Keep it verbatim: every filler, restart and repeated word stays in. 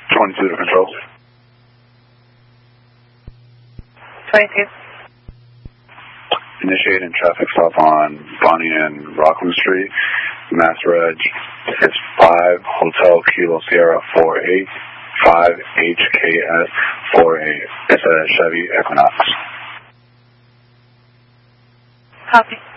twenty-two to control. twenty-two. Initiating traffic stop on Bonnie and Rockland Street, Mass Reg. It's five Hotel Kilo Sierra four eight five H K S four eight. It's a Chevy Equinox. Copy.